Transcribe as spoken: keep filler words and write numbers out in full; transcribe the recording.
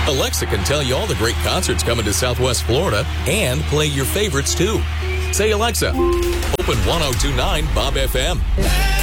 Alexa can tell you all the great concerts coming to Southwest Florida and play your favorites too. Say, Alexa, open ten twenty-nine Bob F M.